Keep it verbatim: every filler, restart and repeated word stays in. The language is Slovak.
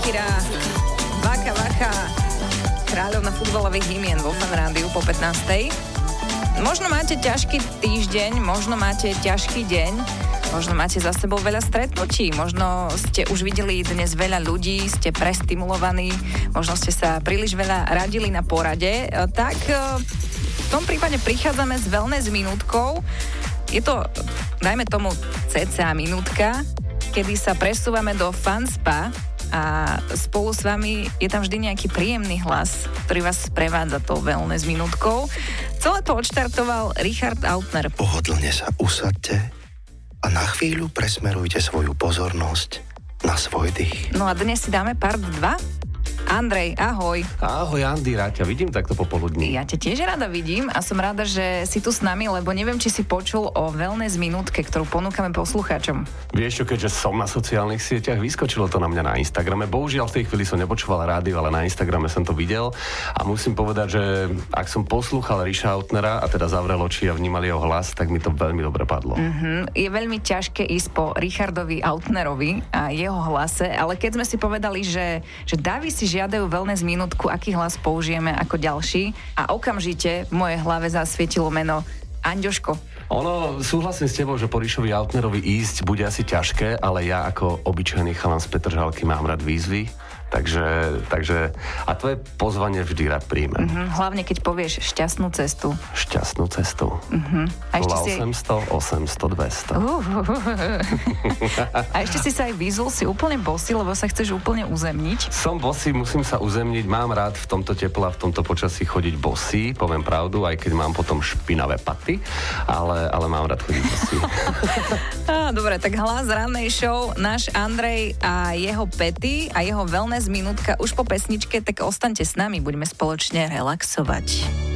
Shakira, Vaka Vaka, kráľovna futbalových hymien vo Fan Rádiu po pätnástej. Možno máte ťažký týždeň, možno máte ťažký deň, možno máte za sebou veľa stretnutí, možno ste už videli dnes veľa ľudí, ste prestimulovaní, možno ste sa príliš veľa radili na porade, tak v tom prípade prichádzame s wellness minútkou. Je to, dajme tomu, cca minútka, kedy sa presúvame do Fun Spa a spolu s vami je tam vždy nejaký príjemný hlas, ktorý vás sprevádza tou wellness minútkou. Celé to odštartoval Richard Autner. Pohodlne sa usaďte a na chvíľu presmerujte svoju pozornosť na svoj dých. No a dnes si dáme part dva. Andrej, ahoj. Ahoj, Andy, rád ťa vidím takto popoludní. Ja ťa tiež rada vidím a som rada, že si tu s nami, lebo neviem, či si počul o wellness minútke, ktorú ponúkame poslucháčom. Vieš čo, keďže som na sociálnych sieťach, vyskočilo to na mňa na Instagrame. Bohužiaľ v tej chvíli som nepočúval rádio, ale na Instagrame som to videl a musím povedať, že ak som poslúchal Richa Autnera a teda zavrel oči a vnímal jeho hlas, tak mi to veľmi dobre padlo. Mm-hmm. Je veľmi ťažké ísť po Richardovi Autnerovi a jeho hlase, ale keď sme si povedali, že, že Davy si žiadajú wellness minútku, aký hlas použijeme ako ďalší a okamžite v mojej hlave zasvietilo meno Anďoško. Ono, súhlasím s tebou, že po Richovi Autnerovi ísť bude asi ťažké, ale ja ako obyčajný chalan z Petržalky mám rád výzvy. Takže, takže a tvoje pozvanie vždy rád príjmem. Uh-huh, hlavne keď povieš šťastnú cestu. Šťastnú cestu. Uh-huh. A ešte si... osemsto, osemsto, dvesto. Uh, uh, uh. A ešte si sa aj vyzul, si úplne bosý, lebo sa chceš úplne uzemniť. Som bosý, musím sa uzemniť. Mám rád v tomto teple a v tomto počasí chodiť bosý, poviem pravdu, aj keď mám potom špinavé paty, ale, ale mám rád chodiť bosý. Á, dobre, tak hlas rannej show, náš Andrej a jeho pety a jeho wellness minútka už po pesničke, tak ostaňte s nami, budeme spoločne relaxovať.